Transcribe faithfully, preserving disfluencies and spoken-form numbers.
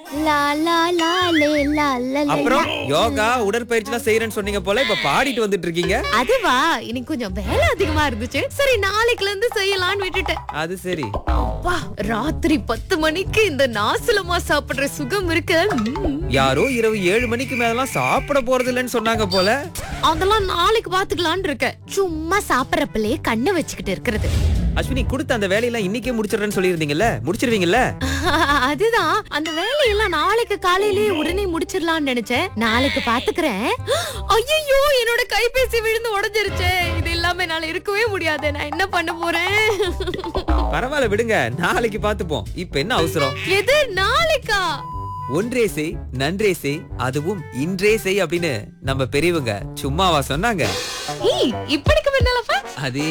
லா லா லா லே லா லா லே. அப்புறம் யோகா உடற்பயிற்சி எல்லாம் செய்யறேன்னு சொன்னீங்க போல, இப்ப பாடிட்டு வந்துட்டு இருக்கீங்க. அதுவா, இன்னைக்கு கொஞ்சம் வேலை அதிகமா இருந்துச்சு. சரி நாளைக்குல இருந்து செய்யலாம்னு விட்டுட்டேன். அது சரி. அப்பா, ராத்திரி பத்து மணிக்கு இந்த நாசலமா சாப்பிடுற சுகம் இருக்கு. ம்ம். யாரோ இரவு ஏழு மணிக்கு மேலாம் சாப்பிட போறது இல்லைன்னு சொன்னாங்க போல. அதெல்லாம் நாளைக்கு பாத்துக்கலாம்னு இருக்கேன். சும்மா சாப்பிடறப்பலே கண்ணை வச்சுக்கிட்டு இருக்கிறது. அஸ்வினி, கொடுத்த அந்த வேலையெல்லாம் இன்னைக்கே முடிச்சிடுறேன்னு சொல்லியிருந்தீங்கல்ல, முடிச்சிருவீங்கல்ல? அதுதான், அந்த வேலையெல்லாம் நாளைக்கு காலையிலேயே உடனே முடிச்சிடலாம்னு நினைச்சேன். நாளைக்கு பாத்துக்கிறேன். ஐயோ, என்னோட கைபேசி விழுந்து உடைஞ்சிருச்சே. இது இல்லாம என்னால இருக்கவே முடியாது. நான் என்ன பண்ண போறேன்? பரவாயில்ல விடுங்க, நாளைக்கு பாத்துப்போம். இப்ப என்ன அவசரம்? எது நாளைக்கா? ஒன்றே செய் நன்றே செய், அதுவும் இன்றே செய் அப்படின்னு நம்ம பெரியவங்க சும்மாவா சொன்னாங்க? ஏய், இப்படிக்கு முன்னாலப்பா அதே